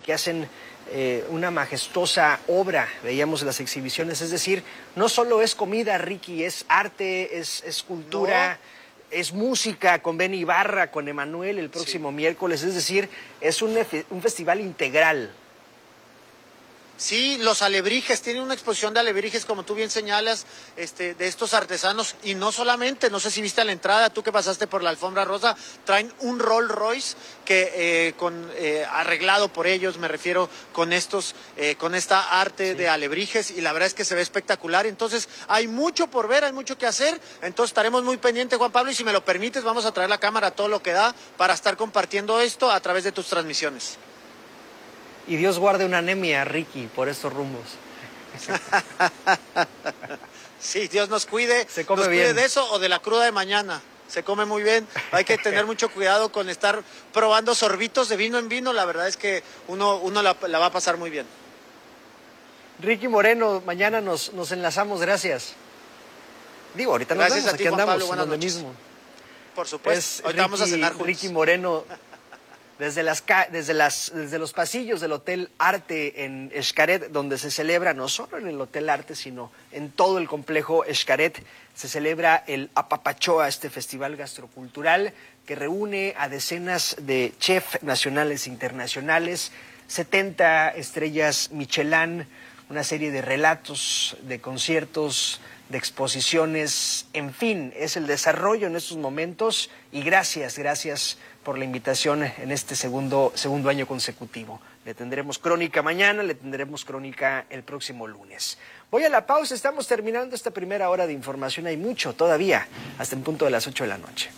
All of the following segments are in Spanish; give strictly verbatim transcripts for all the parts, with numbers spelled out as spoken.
que hacen eh, una majestuosa obra, veíamos las exhibiciones, es decir, no solo es comida, Ricky, es arte, es, es cultura, no. es música, con Benny Ibarra, con Emanuel el próximo sí. miércoles, es decir, es un, un festival integral. Sí, los alebrijes, tienen una exposición de alebrijes, como tú bien señalas, este, de estos artesanos, y no solamente, no sé si viste a la entrada, tú que pasaste por la alfombra rosa, traen un Rolls Royce que eh, con eh, arreglado por ellos, me refiero con estos, eh, con esta arte sí. de alebrijes, y la verdad es que se ve espectacular. Entonces hay mucho por ver, hay mucho que hacer, entonces estaremos muy pendientes, Juan Pablo, y si me lo permites vamos a traer la cámara a todo lo que da para estar compartiendo esto a través de tus transmisiones. Y Dios guarde una anemia, Ricky, por estos rumbos. Sí, Dios nos cuide, Se come nos bien. cuide de eso o de la cruda de mañana. Se come muy bien, hay que tener mucho cuidado con estar probando sorbitos de vino en vino, la verdad es que uno, uno la, la va a pasar muy bien. Ricky Moreno, mañana nos, nos enlazamos, gracias. Digo, ahorita nos gracias vemos, a ti, aquí Juan andamos, Pablo, donde mismo. Por supuesto, es ahorita Ricky, vamos a cenar juntos. Ricky Moreno, desde, las, desde, las, desde los pasillos del Hotel Arte en Xcaret, donde se celebra, no solo en el Hotel Arte, sino en todo el complejo Xcaret, se celebra el Apapachoa, este festival gastrocultural que reúne a decenas de chefs nacionales e internacionales, setenta estrellas Michelin, una serie de relatos, de conciertos, de exposiciones, en fin, es el desarrollo en estos momentos y gracias, gracias por la invitación en este segundo, segundo año consecutivo. Le tendremos crónica mañana, le tendremos crónica el próximo lunes. Voy a la pausa, estamos terminando esta primera hora de información, hay mucho todavía, hasta en punto de las ocho de la noche.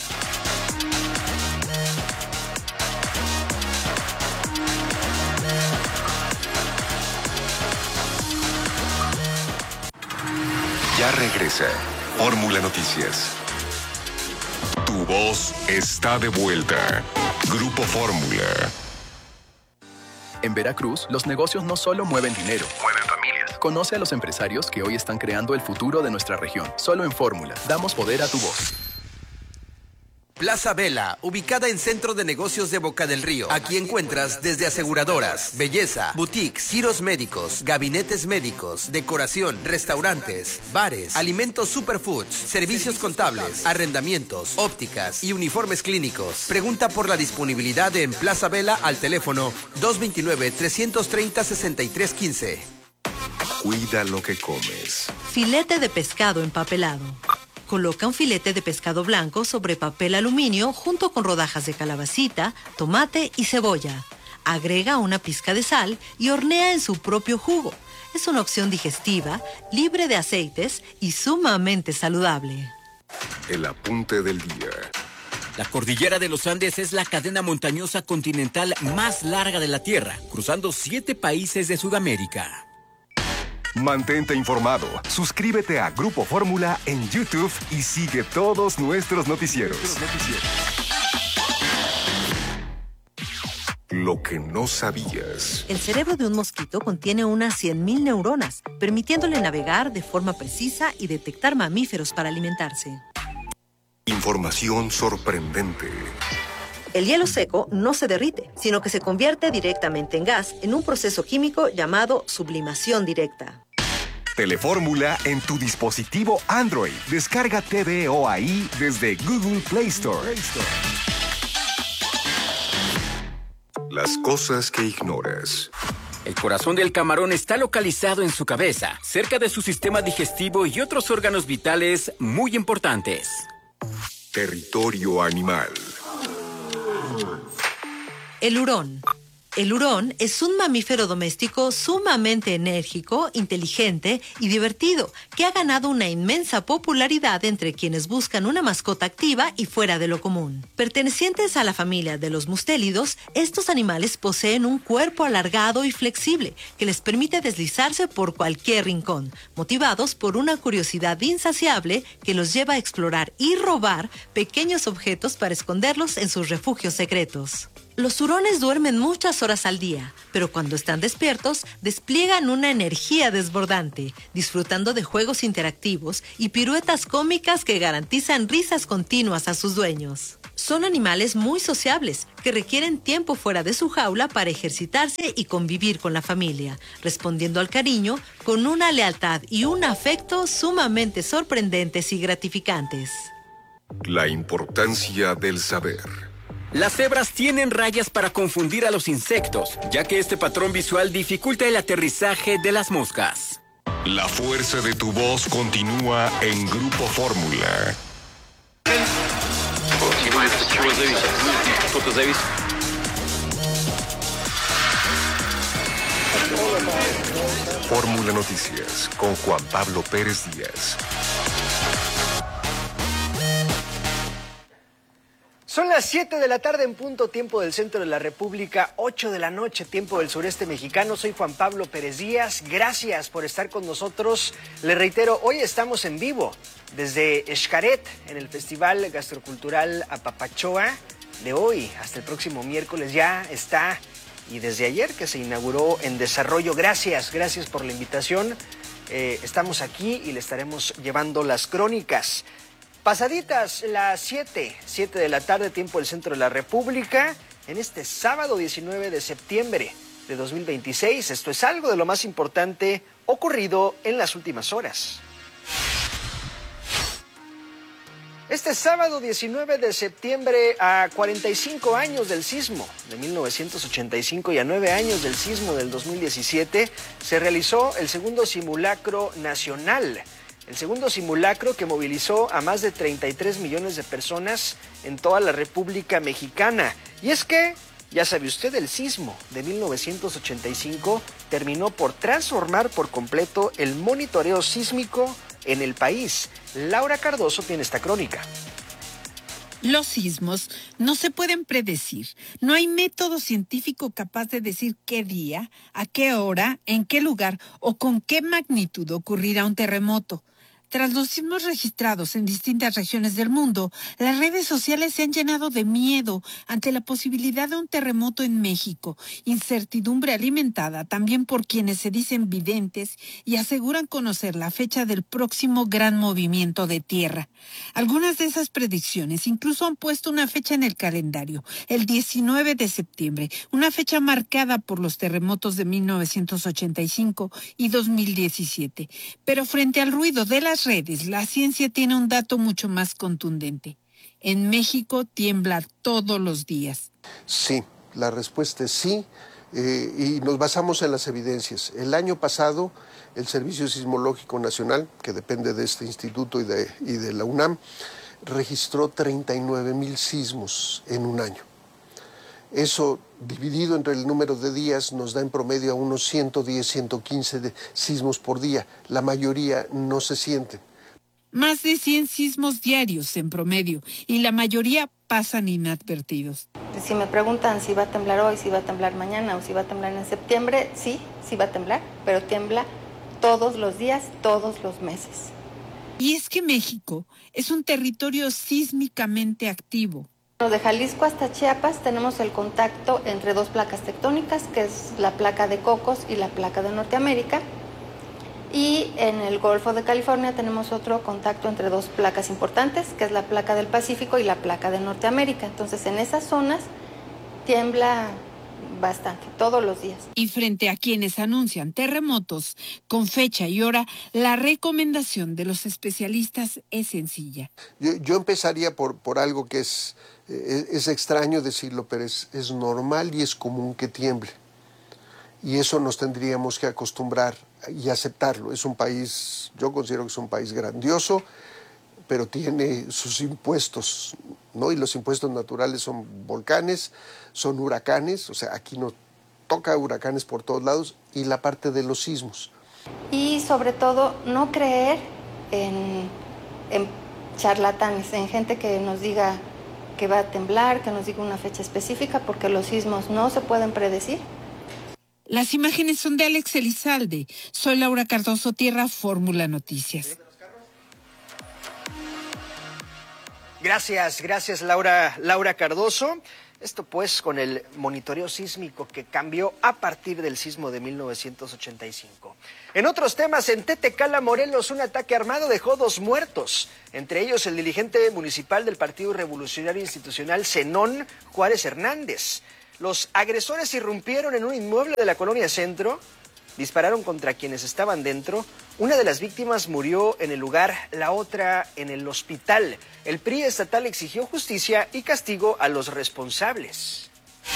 Ya regresa Fórmula Noticias. Tu voz está de vuelta. Grupo Fórmula. En Veracruz, los negocios no solo mueven dinero, Mueven familias. Conoce a los empresarios que hoy están creando el futuro de nuestra región. Solo en Fórmula, damos poder a tu voz. Plaza Vela, ubicada en Centro de Negocios de Boca del Río. Aquí encuentras desde aseguradoras, belleza, boutiques, giros médicos, gabinetes médicos, decoración, restaurantes, bares, alimentos superfoods, servicios contables, arrendamientos, ópticas y uniformes clínicos. Pregunta por la disponibilidad en Plaza Vela al teléfono dos dos nueve, tres tres cero, seis tres uno cinco. Cuida lo que comes. Filete de pescado empapelado. Coloca un filete de pescado blanco sobre papel aluminio junto con rodajas de calabacita, tomate y cebolla. Agrega una pizca de sal y hornea en su propio jugo. Es una opción digestiva, libre de aceites y sumamente saludable. El apunte del día. La cordillera de los Andes es la cadena montañosa continental más larga de la Tierra, cruzando siete países de Sudamérica. Mantente informado, suscríbete a Grupo Fórmula en YouTube y sigue todos nuestros noticieros. Lo que no sabías. El cerebro de un mosquito contiene unas cien mil neuronas, permitiéndole navegar de forma precisa y detectar mamíferos para alimentarse. Información sorprendente. El hielo seco no se derrite, sino que se convierte directamente en gas en un proceso químico llamado sublimación directa. Telefórmula en tu dispositivo Android. Descarga T V O ahí desde Google Play Store. Las cosas que ignoras. El corazón del camarón está localizado en su cabeza, cerca de su sistema digestivo y otros órganos vitales muy importantes. Territorio animal. El hurón. El hurón es un mamífero doméstico sumamente enérgico, inteligente y divertido, que ha ganado una inmensa popularidad entre quienes buscan una mascota activa y fuera de lo común. Pertenecientes a la familia de los mustélidos, estos animales poseen un cuerpo alargado y flexible que les permite deslizarse por cualquier rincón, motivados por una curiosidad insaciable que los lleva a explorar y robar pequeños objetos para esconderlos en sus refugios secretos. Los hurones duermen muchas horas al día, pero cuando están despiertos, despliegan una energía desbordante, disfrutando de juegos interactivos y piruetas cómicas que garantizan risas continuas a sus dueños. Son animales muy sociables, que requieren tiempo fuera de su jaula para ejercitarse y convivir con la familia, respondiendo al cariño con una lealtad y un afecto sumamente sorprendentes y gratificantes. La importancia del saber. Las cebras tienen rayas para confundir a los insectos, ya que este patrón visual dificulta el aterrizaje de las moscas. La fuerza de tu voz continúa en Grupo Fórmula. Fórmula Noticias con Juan Pablo Pérez Díaz. Son las siete de la tarde en punto, tiempo del centro de la República, ocho de la noche, tiempo del sureste mexicano. Soy Juan Pablo Pérez Díaz. Gracias por estar con nosotros. Le reitero, hoy estamos en vivo desde Xcaret, en el Festival Gastrocultural Apapachoa. De hoy hasta el próximo miércoles ya está, y desde ayer que se inauguró en desarrollo. Gracias, gracias por la invitación. Eh, estamos aquí y le estaremos llevando las crónicas. Pasaditas las siete, siete de la tarde, tiempo del centro de la República, en este sábado diecinueve de septiembre de dos mil veintiséis. Esto es algo de lo más importante ocurrido en las últimas horas. Este sábado diecinueve de septiembre, a cuarenta y cinco años del sismo de mil novecientos ochenta y cinco y a nueve años del sismo del dos mil diecisiete, se realizó el segundo simulacro nacional. El segundo simulacro que movilizó a más de treinta y tres millones de personas en toda la República Mexicana. Y es que, ya sabe usted, el sismo de mil novecientos ochenta y cinco terminó por transformar por completo el monitoreo sísmico en el país. Laura Cardoso tiene esta crónica. Los sismos no se pueden predecir. No hay método científico capaz de decir qué día, a qué hora, en qué lugar o con qué magnitud ocurrirá un terremoto. Tras los sismos registrados en distintas regiones del mundo, las redes sociales se han llenado de miedo ante la posibilidad de un terremoto en México, incertidumbre alimentada también por quienes se dicen videntes y aseguran conocer la fecha del próximo gran movimiento de tierra. Algunas de esas predicciones incluso han puesto una fecha en el calendario, el diecinueve de septiembre, una fecha marcada por los terremotos de mil novecientos ochenta y cinco y dos mil diecisiete. Pero frente al ruido de las redes, la ciencia tiene un dato mucho más contundente. En México tiembla todos los días. Sí, la respuesta es sí, eh, y nos basamos en las evidencias. El año pasado, el Servicio Sismológico Nacional, que depende de este instituto y de, y de la UNAM, registró treinta y nueve mil sismos en un año. Eso, dividido entre el número de días, nos da en promedio a unos ciento diez, ciento quince de sismos por día. La mayoría no se sienten. Más de cien sismos diarios en promedio, y la mayoría pasan inadvertidos. Si me preguntan si va a temblar hoy, si va a temblar mañana o si va a temblar en septiembre, sí, sí va a temblar, pero tiembla todos los días, todos los meses. Y es que México es un territorio sísmicamente activo. De Jalisco hasta Chiapas tenemos el contacto entre dos placas tectónicas, que es la placa de Cocos y la placa de Norteamérica. Y en el Golfo de California tenemos otro contacto entre dos placas importantes, que es la placa del Pacífico y la placa de Norteamérica. Entonces, en esas zonas tiembla bastante, todos los días. Y frente a quienes anuncian terremotos con fecha y hora, la recomendación de los especialistas es sencilla. Yo, yo empezaría por, por algo que es, es, es extraño decirlo, pero es, es normal y es común que tiemble. Y eso nos tendríamos que acostumbrar y aceptarlo. Es un país, yo considero que es un país grandioso, pero tiene sus impuestos, ¿no? Y los impuestos naturales son volcanes, son huracanes, o sea, aquí nos toca huracanes por todos lados, y la parte de los sismos. Y sobre todo, no creer en, en charlatanes, en gente que nos diga que va a temblar, que nos diga una fecha específica, porque los sismos no se pueden predecir. Las imágenes son de Alex Elizalde. Soy Laura Cardoso, Tierra, Fórmula Noticias. Gracias, gracias Laura, Laura Cardoso. Esto pues con el monitoreo sísmico que cambió a partir del sismo de mil novecientos ochenta y cinco. En otros temas, en Tetecala, Morelos, un ataque armado dejó dos muertos, entre ellos el dirigente municipal del Partido Revolucionario Institucional, Zenón Juárez Hernández. Los agresores irrumpieron en un inmueble de la colonia Centro, dispararon contra quienes estaban dentro. Una de las víctimas murió en el lugar, la otra en el hospital. El P R I estatal exigió justicia y castigo a los responsables.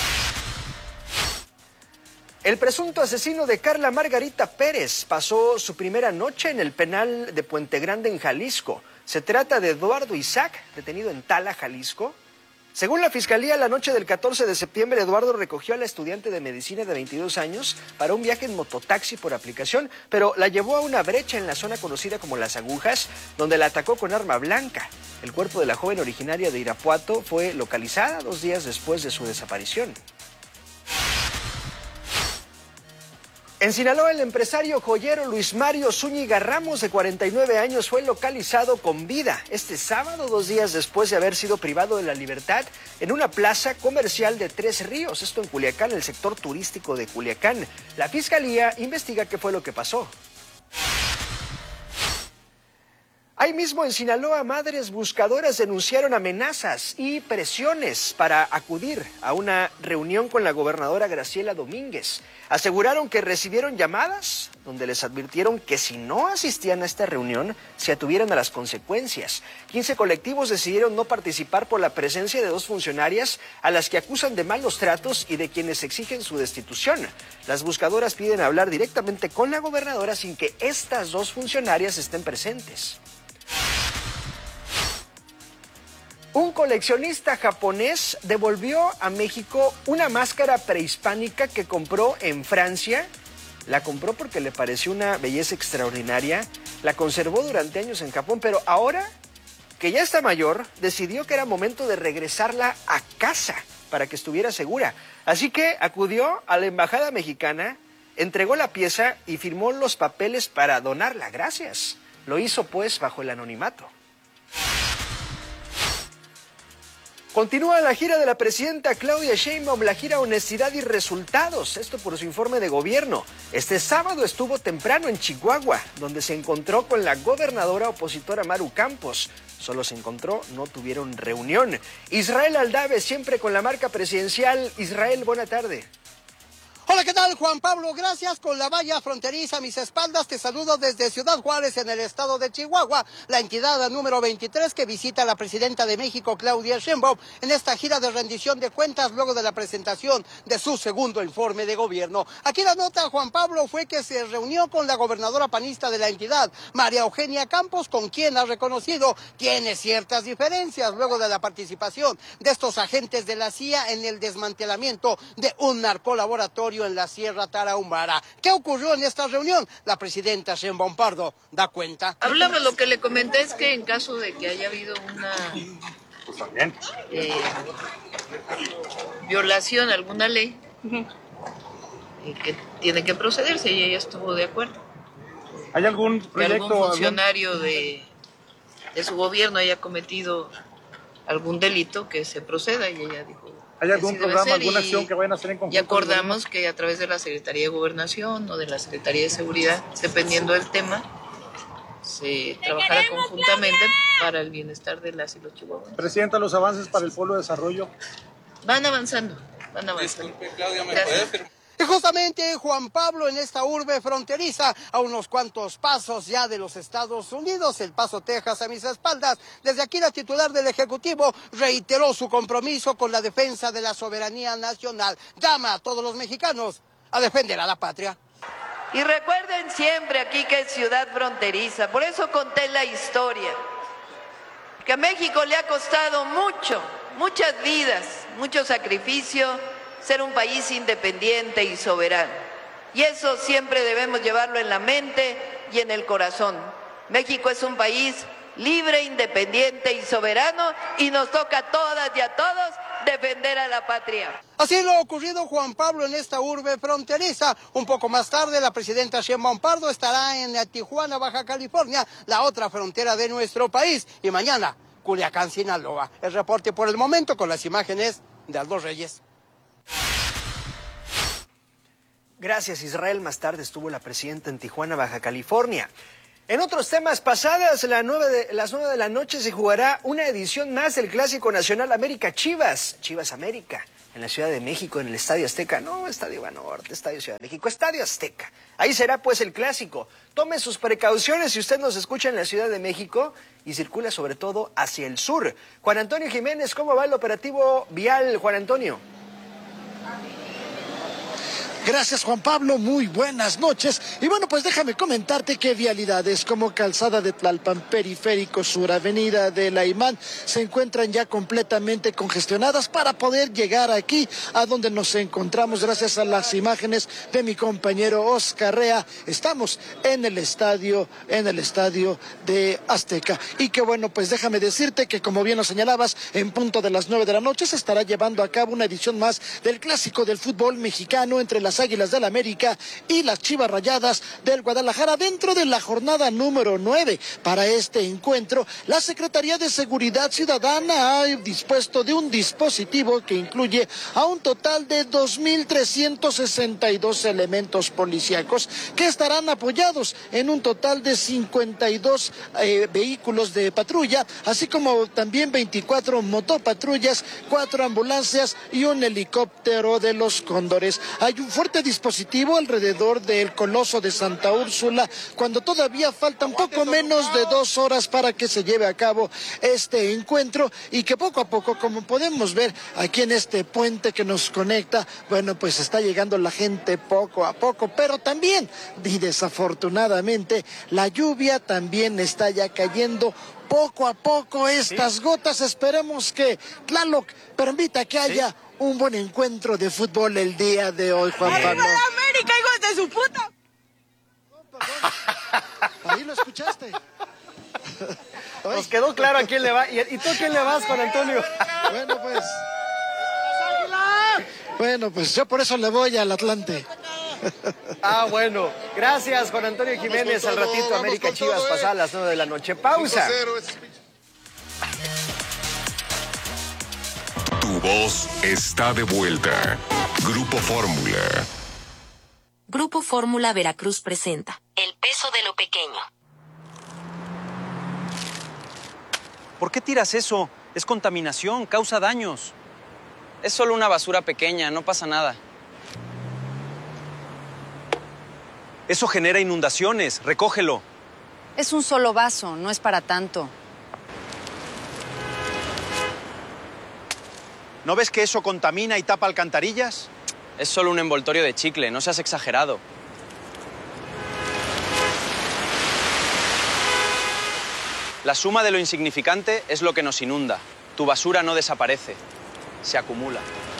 El presunto asesino de Carla Margarita Pérez pasó su primera noche en el penal de Puente Grande en Jalisco. Se trata de Eduardo Isaac, detenido en Tala, Jalisco. Según la Fiscalía, la noche del catorce de septiembre, Eduardo recogió a la estudiante de medicina de veintidós años para un viaje en mototaxi por aplicación, pero la llevó a una brecha en la zona conocida como Las Agujas, donde la atacó con arma blanca. El cuerpo de la joven originaria de Irapuato fue localizada dos días después de su desaparición. En Sinaloa, el empresario joyero Luis Mario Zúñiga Ramos, de cuarenta y nueve años, fue localizado con vida este sábado, dos días después de haber sido privado de la libertad en una plaza comercial de Tres Ríos, esto en Culiacán, el sector turístico de Culiacán. La Fiscalía investiga qué fue lo que pasó. Ahí mismo en Sinaloa, madres buscadoras denunciaron amenazas y presiones para acudir a una reunión con la gobernadora Graciela Domínguez. Aseguraron que recibieron llamadas donde les advirtieron que si no asistían a esta reunión, se atuvieran a las consecuencias. quince colectivos decidieron no participar por la presencia de dos funcionarias a las que acusan de malos tratos y de quienes exigen su destitución. Las buscadoras piden hablar directamente con la gobernadora sin que estas dos funcionarias estén presentes. Un coleccionista japonés devolvió a México una máscara prehispánica que compró en Francia. La compró porque le pareció una belleza extraordinaria. La conservó durante años en Japón, pero ahora que ya está mayor, decidió que era momento de regresarla a casa para que estuviera segura. Así que acudió a la embajada mexicana, entregó la pieza y firmó los papeles para donarla. Gracias. Lo hizo pues bajo el anonimato. Continúa la gira de la presidenta Claudia Sheinbaum, la gira Honestidad y Resultados, esto por su informe de gobierno. Este sábado estuvo temprano en Chihuahua, donde se encontró con la gobernadora opositora Maru Campos. Solo se encontró, no tuvieron reunión. Israel Aldave, siempre con la marca presidencial. Israel, buena tarde. Hola, ¿qué tal, Juan Pablo? Gracias. Con la valla fronteriza a mis espaldas, te saludo desde Ciudad Juárez, en el estado de Chihuahua, la entidad número veintitrés que visita la presidenta de México, Claudia Sheinbaum, en esta gira de rendición de cuentas luego de la presentación de su segundo informe de gobierno. Aquí la nota, Juan Pablo, fue que se reunió con la gobernadora panista de la entidad, María Eugenia Campos, con quien ha reconocido tiene ciertas diferencias luego de la participación de estos agentes de la C I A en el desmantelamiento de un narcolaboratorio en la Sierra Tarahumara. ¿Qué ocurrió en esta reunión? La presidenta Sheinbaum Pardo da cuenta. Hablamos, lo que le comenté es que en caso de que haya habido una eh, violación a alguna ley, eh, que tiene que procederse, y ella estuvo de acuerdo. ¿Hay algún proyecto? Que algún funcionario algún... de, de su gobierno haya cometido algún delito, que se proceda, y ella dijo... ¿Hay algún programa, alguna acción que vayan a hacer en conjunto? Y acordamos que a través de la Secretaría de Gobernación o de la Secretaría de Seguridad, dependiendo del tema, se trabajara conjuntamente para el bienestar de las y los chihuahuenses. Presidenta, los avances para el Polo de Desarrollo. Van avanzando, van avanzando. Gracias. Y justamente, Juan Pablo, en esta urbe fronteriza, a unos cuantos pasos ya de los Estados Unidos, El Paso, Texas, a mis espaldas, desde aquí la titular del Ejecutivo reiteró su compromiso con la defensa de la soberanía nacional. Llama a todos los mexicanos a defender a la patria. Y recuerden siempre aquí que es ciudad fronteriza, por eso conté la historia, que a México le ha costado mucho, muchas vidas, mucho sacrificio, ser un país independiente y soberano. Y eso siempre debemos llevarlo en la mente y en el corazón. México es un país libre, independiente y soberano, y nos toca a todas y a todos defender a la patria. Así lo ocurrido, Juan Pablo, en esta urbe fronteriza. Un poco más tarde, la presidenta Sheinbaum Pardo estará en Tijuana, Baja California, la otra frontera de nuestro país. Y mañana, Culiacán, Sinaloa. El reporte por el momento con las imágenes de Aldo Reyes. Gracias, Israel. Más tarde estuvo la presidenta en Tijuana, Baja California. En otros temas, pasadas la nueve de, las nueve de la noche se jugará una edición más del Clásico Nacional América Chivas, Chivas América, en la Ciudad de México, en el Estadio Azteca. No, Estadio Banorte, Estadio Ciudad de México, Estadio Azteca. Ahí será pues el Clásico. Tome sus precauciones si usted nos escucha en la Ciudad de México y circula sobre todo hacia el sur. Juan Antonio Jiménez, ¿cómo va el operativo vial, Juan Antonio? Gracias, Juan Pablo, muy buenas noches. Y bueno, pues déjame comentarte que vialidades como Calzada de Tlalpan, Periférico Sur, Avenida de la Imán, se encuentran ya completamente congestionadas para poder llegar aquí a donde nos encontramos. Gracias a las imágenes de mi compañero Oscar Rea, estamos en el estadio, en el estadio de Azteca. Y que bueno, pues déjame decirte que como bien lo señalabas, en punto de las nueve de la noche se estará llevando a cabo una edición más del Clásico del fútbol mexicano entre las Águilas del América y las Chivas Rayadas del Guadalajara dentro de la jornada número nueve. Para este encuentro, la Secretaría de Seguridad Ciudadana ha dispuesto de un dispositivo que incluye a un total de dos mil trescientos sesenta y dos elementos policíacos que estarán apoyados en un total de cincuenta y dos eh, vehículos de patrulla, así como también veinticuatro motopatrullas, cuatro ambulancias y un helicóptero de los Cóndores. Hay un fuerte dispositivo alrededor del Coloso de Santa Úrsula, cuando todavía faltan poco menos de dos horas para que se lleve a cabo este encuentro, y que poco a poco, como podemos ver aquí en este puente que nos conecta, bueno, pues está llegando la gente poco a poco, pero también, y desafortunadamente, la lluvia también está ya cayendo poco a poco estas ¿Sí? gotas. Esperemos que Tlaloc permita que haya ¿Sí? un buen encuentro de fútbol el día de hoy, Juan Pablo. ¡Arriba la América, hijos de su puta! No, perdón. Ahí lo escuchaste. Nos quedó claro a quién le va. ¿Y tú a quién le vas, Juan Antonio? Bueno, pues... Bueno, pues yo por eso le voy al Atlante. Ah, bueno. Gracias, Juan Antonio Jiménez. Al ratito, América Chivas, todo, eh. pasadas las nueve de la noche. Pausa. Tu voz está de vuelta. Grupo Fórmula. Grupo Fórmula Veracruz presenta El peso de lo pequeño. ¿Por qué tiras eso? Es contaminación, causa daños. Es solo una basura pequeña, no pasa nada. Eso genera inundaciones, recógelo. Es un solo vaso, no es para tanto. ¿No ves que eso contamina y tapa alcantarillas? Es solo un envoltorio de chicle, no seas exagerado. La suma de lo insignificante es lo que nos inunda. Tu basura no desaparece, se acumula.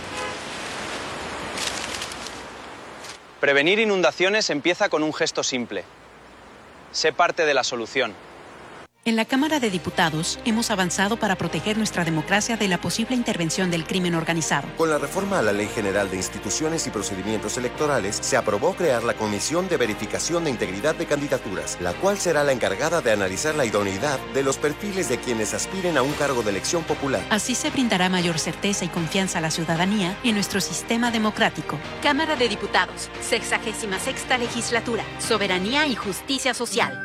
Prevenir inundaciones empieza con un gesto simple. Sé parte de la solución. En la Cámara de Diputados hemos avanzado para proteger nuestra democracia de la posible intervención del crimen organizado. Con la reforma a la Ley General de Instituciones y Procedimientos Electorales, se aprobó crear la Comisión de Verificación de Integridad de Candidaturas, la cual será la encargada de analizar la idoneidad de los perfiles de quienes aspiren a un cargo de elección popular. Así se brindará mayor certeza y confianza a la ciudadanía en nuestro sistema democrático. Cámara de Diputados, sexagésima sexta legislatura, Soberanía y Justicia Social.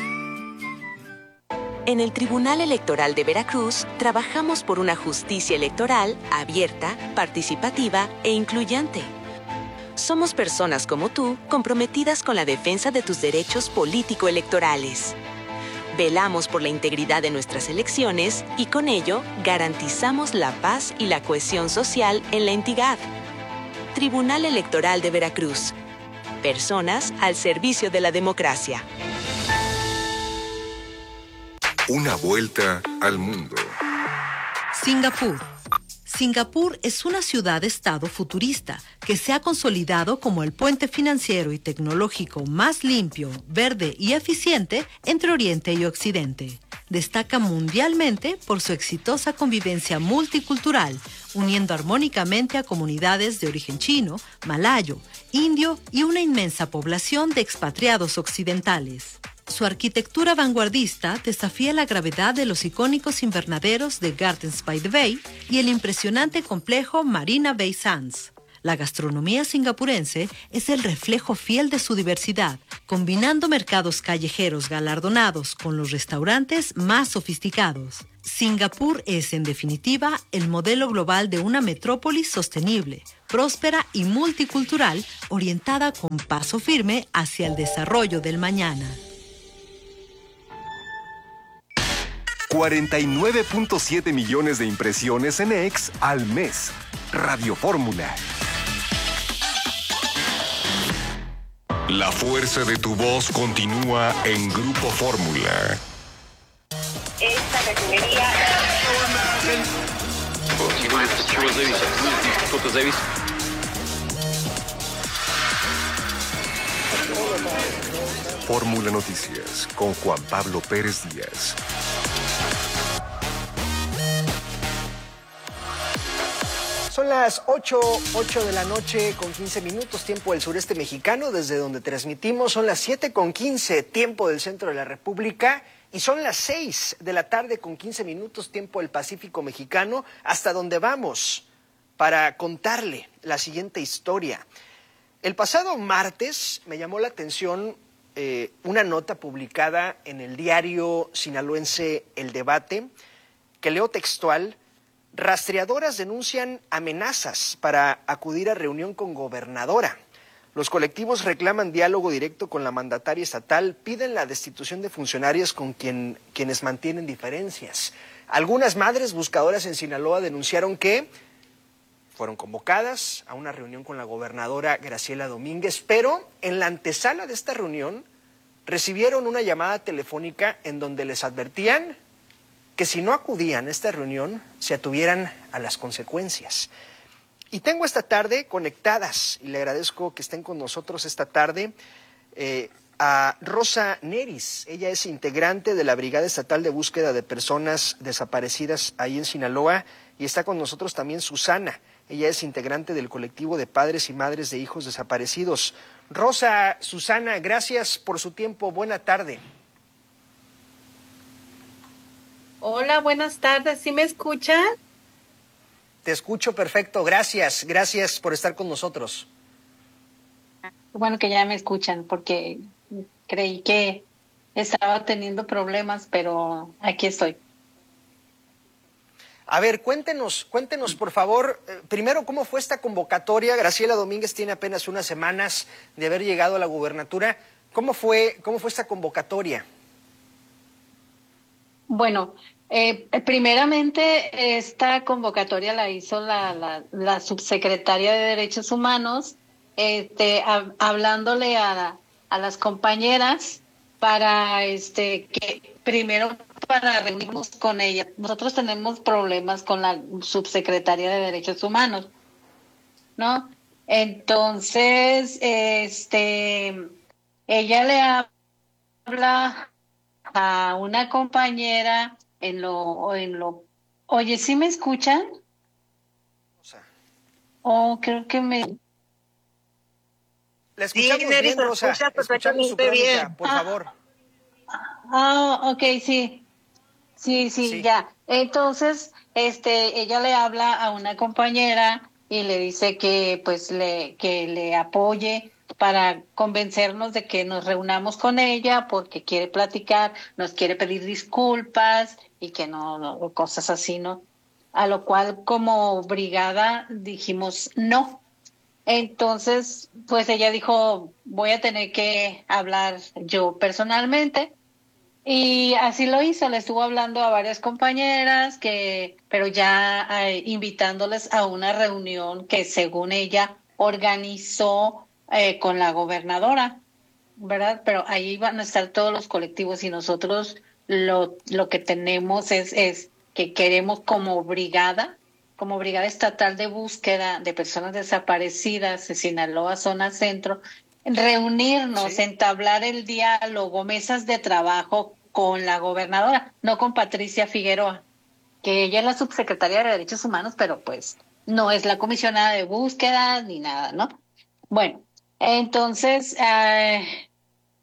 En el Tribunal Electoral de Veracruz, trabajamos por una justicia electoral abierta, participativa e incluyente. Somos personas como tú, comprometidas con la defensa de tus derechos político-electorales. Velamos por la integridad de nuestras elecciones y con ello garantizamos la paz y la cohesión social en la entidad. Tribunal Electoral de Veracruz. Personas al servicio de la democracia. Una vuelta al mundo. Singapur. Singapur es una ciudad-estado futurista que se ha consolidado como el puente financiero y tecnológico más limpio, verde y eficiente entre Oriente y Occidente. Destaca mundialmente por su exitosa convivencia multicultural, uniendo armónicamente a comunidades de origen chino, malayo, indio y una inmensa población de expatriados occidentales. Su arquitectura vanguardista desafía la gravedad de los icónicos invernaderos de Gardens by the Bay y el impresionante complejo Marina Bay Sands. La gastronomía singapurense es el reflejo fiel de su diversidad, combinando mercados callejeros galardonados con los restaurantes más sofisticados. Singapur es, en definitiva, el modelo global de una metrópoli sostenible, próspera y multicultural, orientada con paso firme hacia el desarrollo del mañana. cuarenta y nueve punto siete millones de impresiones en X al mes. Radio Fórmula. La fuerza de tu voz continúa en Grupo Fórmula. Esta refinería... Fórmula Noticias con Juan Pablo Pérez Díaz. Son las ocho, ocho de la noche con quince minutos, tiempo del sureste mexicano, desde donde transmitimos. Son las siete con quince, tiempo del centro de la República. Y son las seis de la tarde con quince minutos, tiempo del Pacífico mexicano, hasta donde vamos para contarle la siguiente historia. El pasado martes me llamó la atención eh, una nota publicada en el diario sinaloense El Debate, que leo textual. Rastreadoras denuncian amenazas para acudir a reunión con gobernadora. Los colectivos reclaman diálogo directo con la mandataria estatal, piden la destitución de funcionarios con quien, quienes mantienen diferencias. Algunas madres buscadoras en Sinaloa denunciaron que fueron convocadas a una reunión con la gobernadora Graciela Domínguez, pero en la antesala de esta reunión recibieron una llamada telefónica en donde les advertían que si no acudían a esta reunión, se atuvieran a las consecuencias. Y tengo esta tarde conectadas, y le agradezco que estén con nosotros esta tarde, eh, a Rosa Neris. Ella es integrante de la Brigada Estatal de Búsqueda de Personas Desaparecidas ahí en Sinaloa, y está con nosotros también Susana. Ella es integrante del colectivo de padres y madres de hijos desaparecidos. Rosa, Susana, gracias por su tiempo. Buena tarde. Hola, buenas tardes. ¿Sí me escuchan? Te escucho perfecto. Gracias. Gracias por estar con nosotros. Bueno, que ya me escuchan porque creí que estaba teniendo problemas, pero aquí estoy. A ver, cuéntenos, cuéntenos por favor, eh, primero, ¿cómo fue esta convocatoria? Graciela Domínguez tiene apenas unas semanas de haber llegado a la gubernatura. ¿Cómo fue, cómo fue esta convocatoria? Bueno, eh, primeramente esta convocatoria la hizo la, la, la subsecretaria de Derechos Humanos, este, a, hablándole a, a las compañeras para este que primero para reunirnos con ella. Nosotros tenemos problemas con la subsecretaria de Derechos Humanos, ¿no? Entonces, este, ella le habla a una compañera en lo en lo oye, ¿sí me escuchan? Oh, creo que me La escuchamos sí, bien, Nery, Rosa. Escuchamos su crónica, bien. Por ah, favor. Ah, ok, sí. sí. Sí, sí, ya. Entonces, este, ella le habla a una compañera y le dice que pues le que le apoye para convencernos de que nos reunamos con ella porque quiere platicar, nos quiere pedir disculpas y que no, no cosas así, ¿no? A lo cual como brigada dijimos no. Entonces, pues ella dijo, voy a tener que hablar yo personalmente. Y así lo hizo, le estuvo hablando a varias compañeras, que, pero ya eh, invitándoles a una reunión que según ella organizó eh, con la gobernadora, ¿verdad? Pero ahí van a estar todos los colectivos y nosotros lo, lo que tenemos es, es que queremos como brigada, como Brigada Estatal de Búsqueda de Personas Desaparecidas de Sinaloa, Zona Centro, reunirnos, sí. entablar el diálogo, mesas de trabajo con la gobernadora, no con Patricia Figueroa, que ella es la subsecretaria de Derechos Humanos, pero pues no es la comisionada de búsqueda ni nada, ¿no? Bueno, entonces, eh,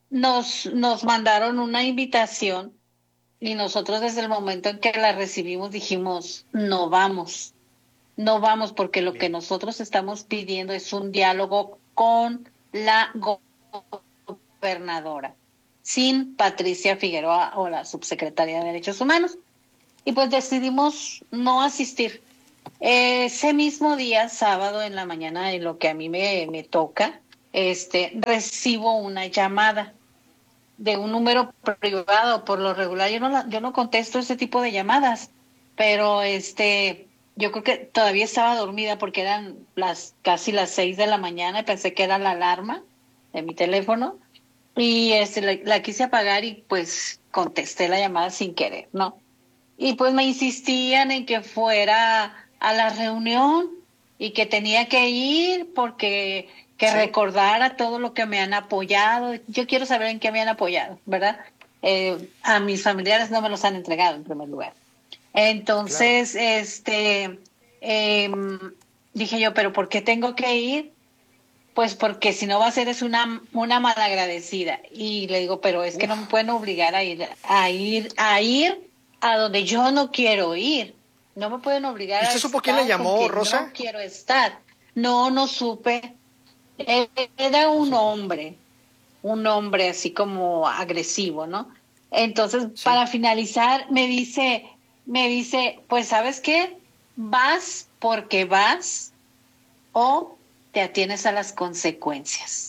nos, nos mandaron una invitación y nosotros desde el momento en que la recibimos dijimos, no vamos, no vamos porque lo que nosotros estamos pidiendo es un diálogo con la gobernadora, sin Patricia Figueroa o la subsecretaria de Derechos Humanos. Y pues decidimos no asistir. Ese mismo día, sábado en la mañana, en lo que a mí me, me toca, este, recibo una llamada de un número privado. Por lo regular yo no la, yo no contesto ese tipo de llamadas, pero este yo creo que todavía estaba dormida porque eran las casi las seis de la mañana y pensé que era la alarma de mi teléfono y este la, la quise apagar y pues contesté la llamada sin querer, ¿no? Y pues me insistían en que fuera a la reunión y que tenía que ir porque que sí. recordara todo lo que me han apoyado. Yo quiero saber en qué me han apoyado, ¿verdad? Eh, a mis familiares no me los han entregado en primer lugar. Entonces, claro. este, eh, dije yo, ¿pero por qué tengo que ir? Pues porque si no va a ser es una, una malagradecida. Y le digo, pero es Uf. que no me pueden obligar a ir, a ir, a ir a donde yo no quiero ir. No me pueden obligar a ¿Usted supo quién le llamó, Rosa? No quiero estar. No, no supe. Era un hombre, un hombre así como agresivo, ¿no? Entonces, sí. para finalizar, me dice, me dice, pues, ¿sabes qué? Vas porque vas o te atienes a las consecuencias.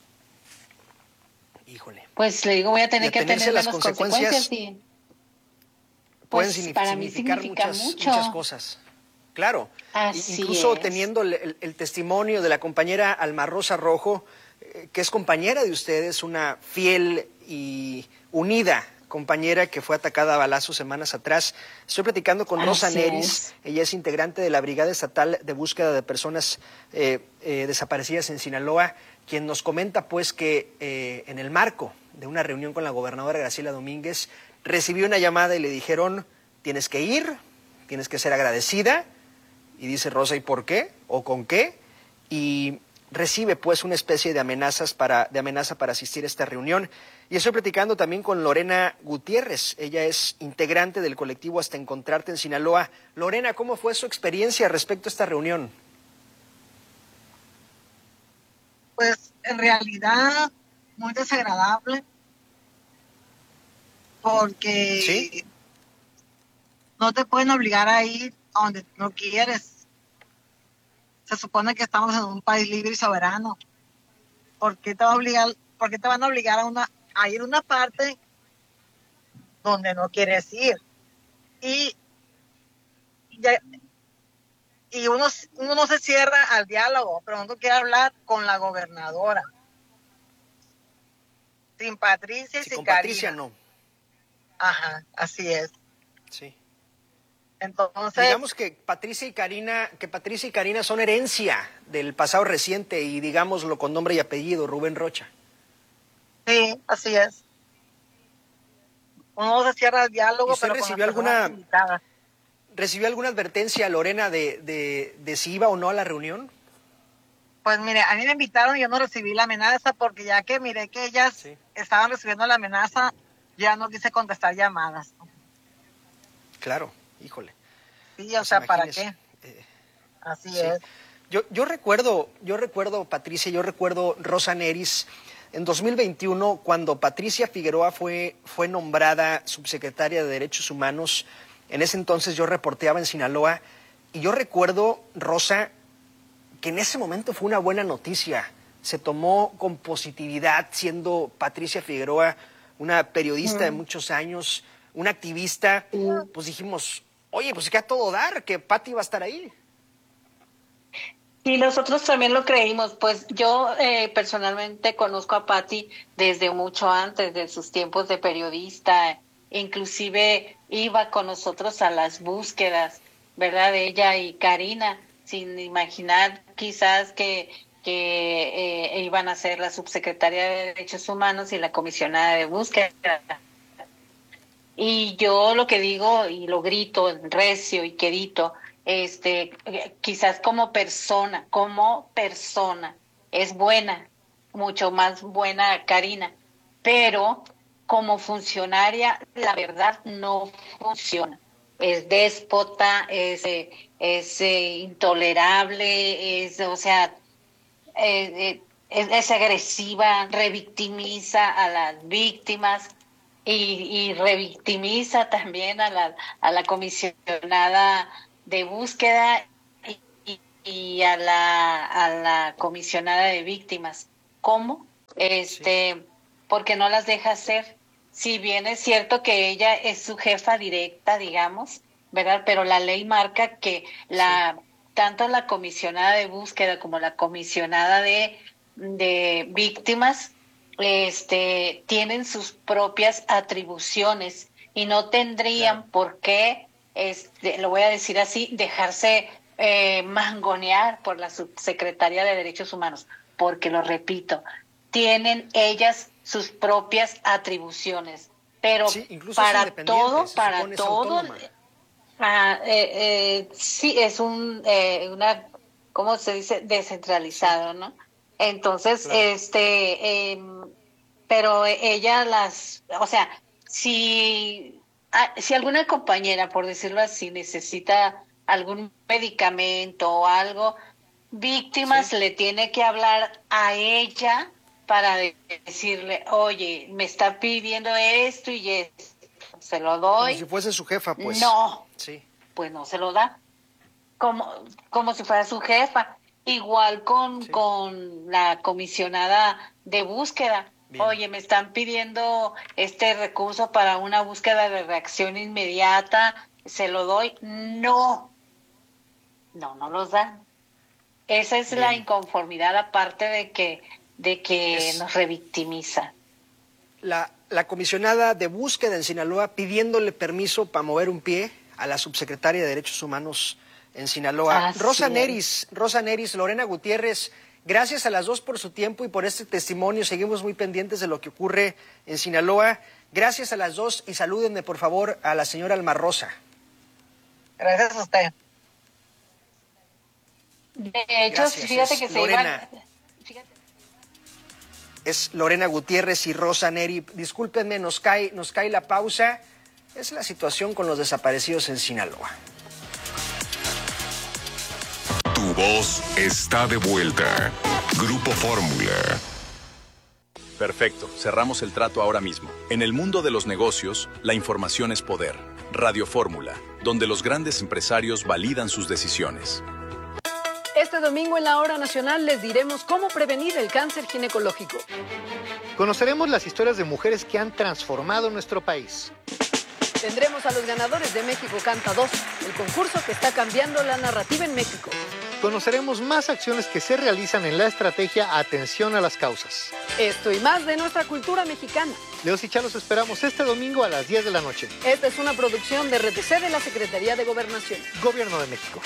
Híjole. Pues le digo, voy a tener que atenerme a las consecuencias. consecuencias y, pueden pues, para mí significar significa muchas, mucho. muchas cosas. Claro, Así incluso es. teniendo el, el testimonio de la compañera Alma Rosa Rojo, eh, que es compañera de ustedes, una fiel y unida compañera que fue atacada a balazos semanas atrás. Estoy platicando con Rosa Así Neris, es. ella es integrante de la Brigada Estatal de Búsqueda de Personas eh, eh, Desaparecidas en Sinaloa, quien nos comenta pues que eh, en el marco de una reunión con la gobernadora Graciela Domínguez, recibió una llamada y le dijeron, tienes que ir, tienes que ser agradecida. Y dice Rosa, ¿y por qué? ¿O con qué? Y recibe pues una especie de amenazas para, de amenaza para asistir a esta reunión. Y estoy platicando también con Lorena Gutiérrez. Ella es integrante del colectivo Hasta Encontrarte en Sinaloa. Lorena, ¿cómo fue su experiencia respecto a esta reunión? Pues en realidad muy desagradable. Porque ¿Sí? no te pueden obligar a ir a donde no quieres. Se supone que estamos en un país libre y soberano. ¿Por qué te va a obligar, por qué te van a obligar a una a ir a una parte donde no quieres ir? Y ya, y uno, uno no se cierra al diálogo, pero uno quiere hablar con la gobernadora. Sin Patricia y sí, sin con Karina. Patricia no. Ajá, así es. Sí. Entonces, digamos que Patricia y Karina, que Patricia y Karina son herencia del pasado reciente y digámoslo con nombre y apellido, Rubén Rocha. Sí, así es. Uno se cierra el diálogo, ¿Usted pero recibió alguna recibió alguna advertencia, Lorena, de, de, de si iba o no a la reunión? Pues mire, a mí me invitaron y yo no recibí la amenaza porque ya que miré que ellas sí. estaban recibiendo la amenaza, ya no quise contestar llamadas. Claro. Híjole. Sí, o pues sea, ¿para qué? Eh, Así sí. es. Yo, yo recuerdo, yo recuerdo, Patricia, yo recuerdo Rosa Neris, en dos mil veintiuno, cuando Patricia Figueroa fue, fue nombrada subsecretaria de Derechos Humanos, en ese entonces yo reporteaba en Sinaloa, y yo recuerdo, Rosa, que en ese momento fue una buena noticia. Se tomó con positividad, siendo Patricia Figueroa una periodista mm. de muchos años, una activista, mm. pues dijimos, oye, pues que a todo dar, que Pati va a estar ahí. Y nosotros también lo creímos, pues yo eh, personalmente conozco a Pati desde mucho antes de sus tiempos de periodista, inclusive iba con nosotros a las búsquedas, ¿verdad? Ella y Karina, sin imaginar quizás que, que eh, iban a ser la subsecretaria de Derechos Humanos y la comisionada de búsqueda. Y yo lo que digo y lo grito recio y quedito, este, quizás como persona, como persona, es buena, mucho más buena Karina, pero como funcionaria, la verdad, no funciona. Es déspota, es, eh, es eh, intolerable, es, o sea, eh, eh, es, es agresiva, revictimiza a las víctimas y, y revictimiza también a la, a la comisionada de búsqueda y, y a la, a la comisionada de víctimas. ¿Cómo? Este, sí. Porque no las deja hacer. Si bien es cierto que ella es su jefa directa, digamos, ¿verdad? Pero la ley marca que la sí. tanto la comisionada de búsqueda como la comisionada de, de víctimas este, tienen sus propias atribuciones y no tendrían claro. por qué, este, lo voy a decir así, dejarse eh, mangonear por la subsecretaría de Derechos Humanos, porque lo repito, tienen ellas sus propias atribuciones, pero sí, para todo, para todo, ah, eh, eh, sí es un eh, una, ¿cómo se dice? Descentralizado, ¿no? Entonces, claro. este, eh, pero ella las, o sea, si ah, si alguna compañera, por decirlo así, necesita algún medicamento o algo, víctimas sí. le tiene que hablar a ella para decirle, oye, me está pidiendo esto y esto, se lo doy. Como si fuese su jefa, pues. No, sí. pues no se lo da. Como, como si fuera su jefa. Igual con, sí. con la comisionada de búsqueda. Bien. Oye, me están pidiendo este recurso para una búsqueda de reacción inmediata, ¿se lo doy? No. No, no los dan. Esa es Bien. la inconformidad, aparte de que de que es nos revictimiza. La, la comisionada de búsqueda en Sinaloa pidiéndole permiso para mover un pie a la subsecretaria de Derechos Humanos en Sinaloa. Ah, Rosa sí. Neris, Rosa Neris, Lorena Gutiérrez, gracias a las dos por su tiempo y por este testimonio. Seguimos muy pendientes de lo que ocurre en Sinaloa. Gracias a las dos y salúdenme, por favor, a la señora Alma Rosa. Gracias a usted. De hecho, gracias. Fíjate es que se Lorena. iban... Es Lorena Gutiérrez y Rosa Neri. Discúlpenme, nos cae, nos cae la pausa. Es la situación con los desaparecidos en Sinaloa. Tu voz está de vuelta. Grupo Fórmula. Perfecto, cerramos el trato ahora mismo. En el mundo de los negocios, la información es poder. Radio Fórmula, donde los grandes empresarios validan sus decisiones. Este domingo en la Hora Nacional les diremos cómo prevenir el cáncer ginecológico. Conoceremos las historias de mujeres que han transformado nuestro país. Tendremos a los ganadores de México Canta dos, el concurso que está cambiando la narrativa en México. Conoceremos más acciones que se realizan en la estrategia Atención a las Causas. Esto y más de nuestra cultura mexicana. Leos y Chá los esperamos este domingo a las diez de la noche. Esta es una producción de R T C de la Secretaría de Gobernación. Gobierno de México.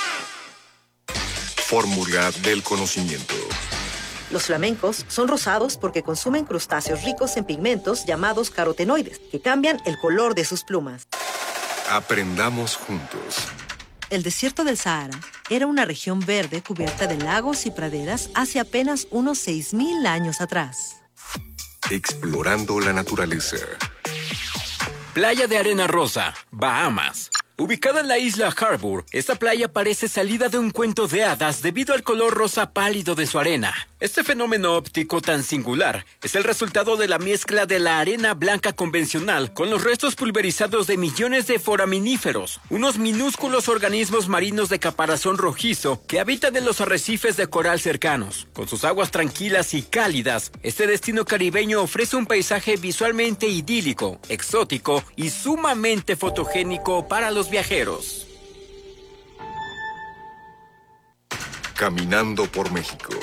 Fórmula del conocimiento. Los flamencos son rosados porque consumen crustáceos ricos en pigmentos llamados carotenoides, que cambian el color de sus plumas. Aprendamos juntos. El desierto del Sahara era una región verde cubierta de lagos y praderas hace apenas unos seis mil años atrás. Explorando la naturaleza. Playa de Arena Rosa, Bahamas. Ubicada en la isla Harbour, esta playa parece salida de un cuento de hadas debido al color rosa pálido de su arena. Este fenómeno óptico tan singular es el resultado de la mezcla de la arena blanca convencional con los restos pulverizados de millones de foraminíferos, unos minúsculos organismos marinos de caparazón rojizo que habitan en los arrecifes de coral cercanos. Con sus aguas tranquilas y cálidas, este destino caribeño ofrece un paisaje visualmente idílico, exótico y sumamente fotogénico para los viajeros. Caminando por México.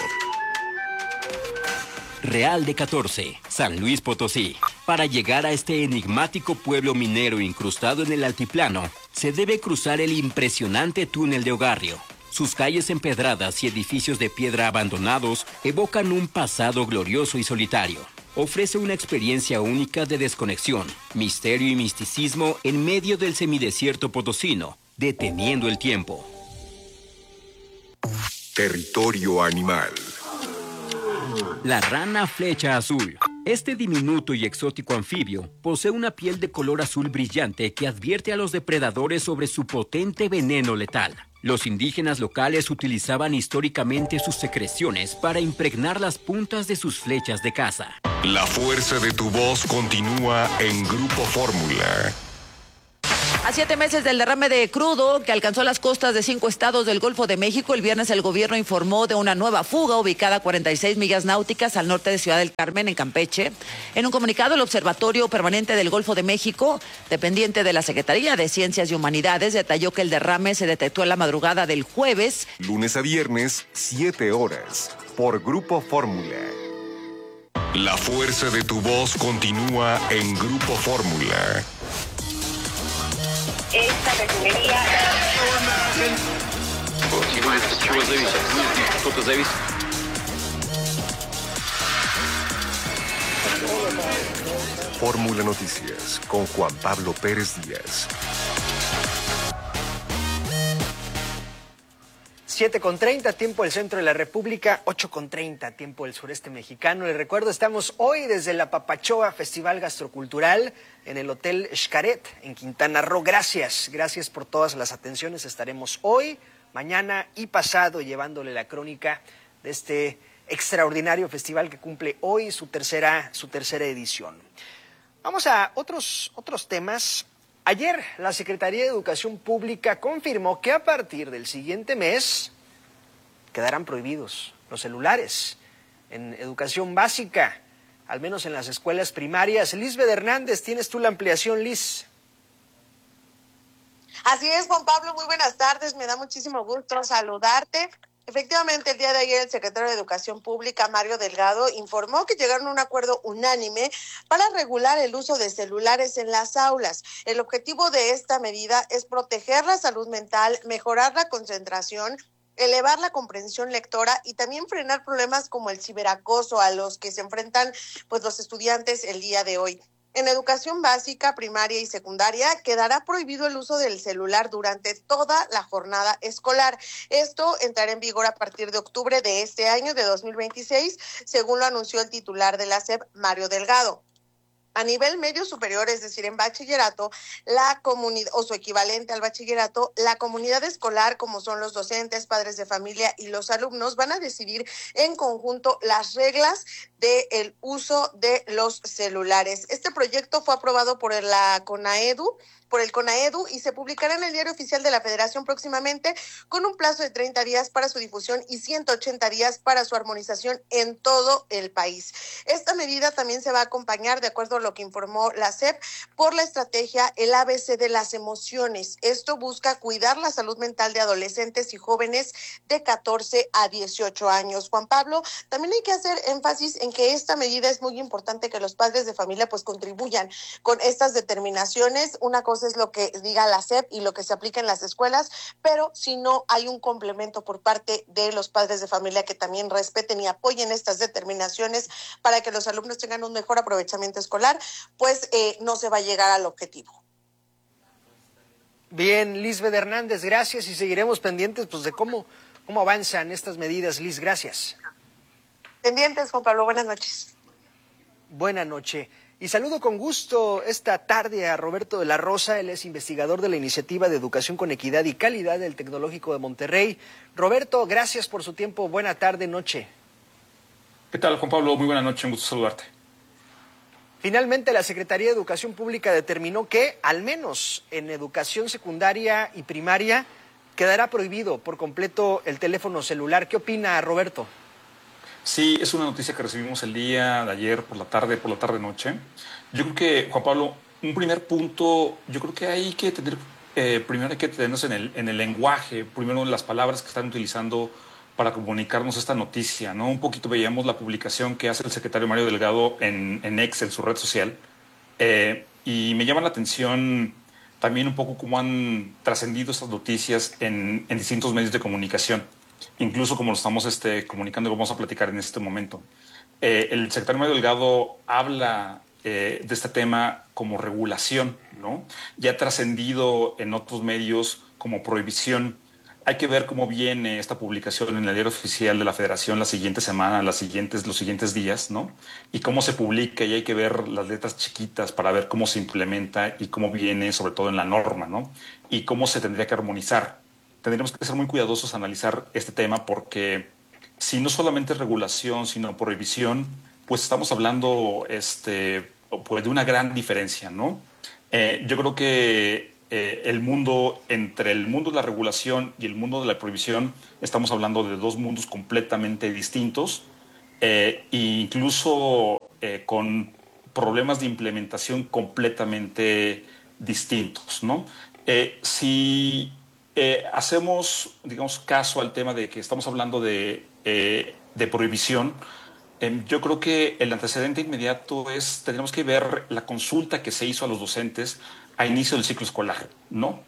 Real de catorce, San Luis Potosí. Para llegar a este enigmático pueblo minero incrustado en el altiplano, se debe cruzar el impresionante túnel de Ogarrio. Sus calles empedradas y edificios de piedra abandonados evocan un pasado glorioso y solitario. Ofrece una experiencia única de desconexión, misterio y misticismo en medio del semidesierto potosino, deteniendo el tiempo. Territorio animal. La rana flecha azul. Este diminuto y exótico anfibio posee una piel de color azul brillante que advierte a los depredadores sobre su potente veneno letal. Los indígenas locales utilizaban históricamente sus secreciones para impregnar las puntas de sus flechas de caza. La fuerza de tu voz continúa en Grupo Fórmula. A siete meses del derrame de crudo que alcanzó las costas de cinco estados del Golfo de México, el viernes el gobierno informó de una nueva fuga ubicada a cuarenta y seis millas náuticas al norte de Ciudad del Carmen, en Campeche. En un comunicado, el Observatorio Permanente del Golfo de México, dependiente de la Secretaría de Ciencias y Humanidades, detalló que el derrame se detectó en la madrugada del jueves. Lunes a viernes, siete horas, por Grupo Fórmula. La fuerza de tu voz continúa en Grupo Fórmula. Esta refinería... Fórmula Noticias con Juan Pablo Pérez Díaz. siete con treinta, tiempo del centro de la República, ocho con treinta, tiempo del sureste mexicano. Les recuerdo, estamos hoy desde la Papachoa Festival Gastrocultural en el Hotel Xcaret en Quintana Roo. Gracias, gracias por todas las atenciones. Estaremos hoy, mañana y pasado llevándole la crónica de este extraordinario festival que cumple hoy su tercera, su tercera edición. Vamos a otros, otros temas. Ayer, la Secretaría de Educación Pública confirmó que a partir del siguiente mes quedarán prohibidos los celulares en educación básica, al menos en las escuelas primarias. Lisbeth Hernández, tienes tú la ampliación, Liz. Así es, Juan Pablo, muy buenas tardes, me da muchísimo gusto saludarte. Efectivamente, el día de ayer el secretario de Educación Pública, Mario Delgado, informó que llegaron a un acuerdo unánime para regular el uso de celulares en las aulas. El objetivo de esta medida es proteger la salud mental, mejorar la concentración, elevar la comprensión lectora y también frenar problemas como el ciberacoso a los que se enfrentan pues los estudiantes el día de hoy. En educación básica, primaria y secundaria quedará prohibido el uso del celular durante toda la jornada escolar. Esto entrará en vigor a partir de octubre de este año de dos mil veintiséis, según lo anunció el titular de la S E P, Mario Delgado. A nivel medio superior, es decir, en bachillerato, la comunidad o su equivalente al bachillerato, la comunidad escolar, como son los docentes, padres de familia y los alumnos, van a decidir en conjunto las reglas del uso de los celulares. Este proyecto fue aprobado por la CONAEDU, por el CONAEDU y se publicará en el Diario Oficial de la Federación próximamente, con un plazo de treinta días para su difusión y ciento ochenta días para su armonización en todo el país. Esta medida también se va a acompañar, de acuerdo a lo que informó la S E P, por la estrategia El A B C de las emociones. Esto busca cuidar la salud mental de adolescentes y jóvenes de catorce a dieciocho años. Juan Pablo, también hay que hacer énfasis en que esta medida es muy importante que los padres de familia pues contribuyan con estas determinaciones. Una cosa es lo que diga la S E P y lo que se aplica en las escuelas, pero si no hay un complemento por parte de los padres de familia que también respeten y apoyen estas determinaciones para que los alumnos tengan un mejor aprovechamiento escolar, pues eh, no se va a llegar al objetivo. Bien, Lisbeth Hernández, gracias y seguiremos pendientes pues de cómo, cómo avanzan estas medidas. Liz, gracias. Pendientes, Juan Pablo, buenas noches. Buenas noches. Y saludo con gusto esta tarde a Roberto de la Rosa, él es investigador de la Iniciativa de Educación con Equidad y Calidad del Tecnológico de Monterrey. Roberto, gracias por su tiempo, buena tarde, noche. ¿Qué tal, Juan Pablo? Muy buena noche, un gusto saludarte. Finalmente, la Secretaría de Educación Pública determinó que, al menos en educación secundaria y primaria, quedará prohibido por completo el teléfono celular. ¿Qué opina, Roberto? Sí, es una noticia que recibimos el día de ayer por la tarde, por la tarde-noche. Yo creo que, Juan Pablo, un primer punto, yo creo que hay que tener, eh, primero hay que tenernos en el, en el lenguaje, primero en las palabras que están utilizando para comunicarnos esta noticia, ¿no? Un poquito veíamos la publicación que hace el secretario Mario Delgado en, en X, en su red social, eh, y me llama la atención también un poco cómo han trascendido estas noticias en, en distintos medios de comunicación. Incluso como lo estamos este, comunicando, lo vamos a platicar en este momento. Eh, el secretario Mario Delgado habla eh, de este tema como regulación, ¿no? Ya ha trascendido en otros medios como prohibición. hay que ver cómo viene esta publicación en el diario oficial de la Federación la siguiente semana, las siguientes, los siguientes días, ¿no? Y cómo se publica, y hay que ver las letras chiquitas para ver cómo se implementa y cómo viene, sobre todo en la norma, ¿no? Y cómo se tendría que armonizar. Tendríamos que ser muy cuidadosos a analizar este tema, porque si no solamente es regulación, sino prohibición, pues estamos hablando este, pues de una gran diferencia, ¿no? Eh, yo creo que eh, el mundo, entre el mundo de la regulación y el mundo de la prohibición, estamos hablando de dos mundos completamente distintos, eh, e incluso eh, con problemas de implementación completamente distintos, ¿no? Eh, si eh, hacemos, digamos, caso al tema de que estamos hablando de, eh, de prohibición, eh, yo creo que el antecedente inmediato es, tendríamos que ver la consulta que se hizo a los docentes a inicio del ciclo escolar, ¿no?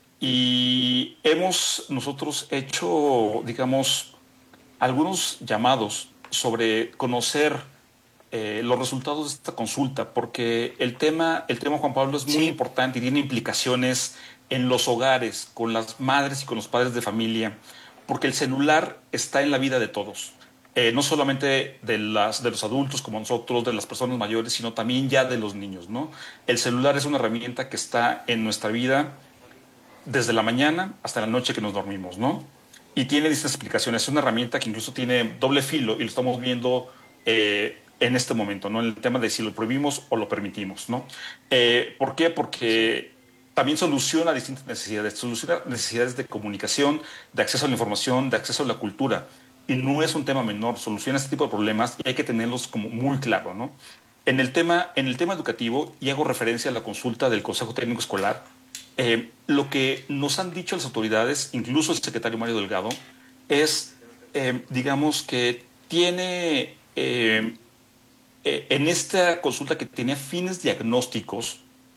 Y hemos nosotros hecho, digamos, algunos llamados sobre conocer eh, los resultados de esta consulta, porque el tema, el tema, Juan Pablo, es muy sí. importante y tiene implicaciones en los hogares, con las madres y con los padres de familia, porque el celular está en la vida de todos. Eh, no solamente de, las, de los adultos como nosotros, de las personas mayores, sino también ya de los niños, ¿no? El celular es una herramienta que está en nuestra vida desde la mañana hasta la noche que nos dormimos, ¿no? Y tiene distintas explicaciones. Es una herramienta que incluso tiene doble filo y lo estamos viendo eh, en este momento, ¿no? En el tema de si lo prohibimos o lo permitimos, ¿no? Eh, ¿Por qué? Porque también soluciona distintas necesidades. Soluciona necesidades de comunicación, de acceso a la información, de acceso a la cultura. Y no es un tema menor, soluciona este tipo de problemas y hay que tenerlos como muy claro, ¿no? En el tema, en el tema educativo, y hago referencia a la consulta del Consejo Técnico Escolar, eh, lo que nos han dicho las autoridades, incluso el secretario Mario Delgado, es, eh, digamos, que tiene, eh, eh, en esta consulta que tenía fines diagnósticos,